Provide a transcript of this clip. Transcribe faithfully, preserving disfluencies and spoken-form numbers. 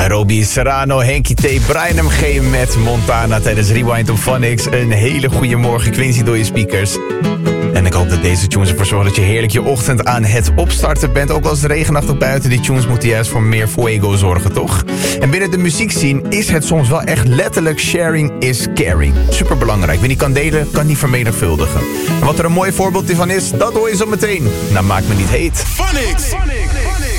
Robbie Serrano, Henky T, Brian M G met Montana tijdens Rewind op Phonics. Een hele goede morgen, Quincy, door je speakers. En ik hoop dat deze tunes ervoor zorgen dat je heerlijk je ochtend aan het opstarten bent. Ook als het regenachtig buiten, die tunes moeten juist voor meer fuego zorgen, toch? En binnen de muziekscene is het soms wel echt letterlijk sharing is caring. Superbelangrijk. Wie niet kan delen, kan niet vermenigvuldigen. En wat er een mooi voorbeeld van is, dat hoor je zo meteen. Nou, maak me niet heet. Phonics! Phonics!